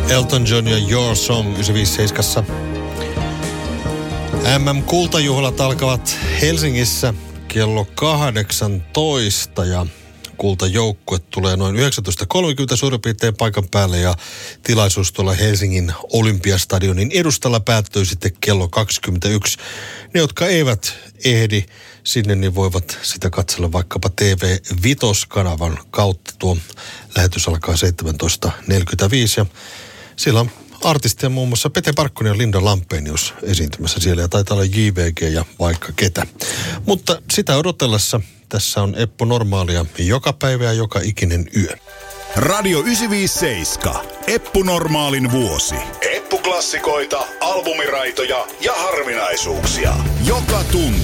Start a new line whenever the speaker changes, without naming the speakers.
Elton John ja Your Song 957. MM-kultajuhlat alkavat Helsingissä kello 18 ja kultajoukkue tulee noin 19.30 suurin piirtein paikan päälle ja tilaisuus tuolla Helsingin Olympiastadionin edustalla päättyy sitten kello 21. Ne, jotka eivät ehdi sinne, niin voivat sitä katsella vaikkapa TV5-kanavan kautta. Tuo lähetys alkaa 17.45 ja siellä on artisteja muun muassa Pete Parkkonen ja Linda Lampenius esiintymässä siellä ja taitaa olla JVG ja vaikka ketä. Mutta sitä odotellessa tässä on Eppu Normaalia joka päivä ja joka ikinen yö.
Radio 957. Eppu Normaalin vuosi. Eppu-klassikoita, albumiraitoja ja harvinaisuuksia. Joka tunti.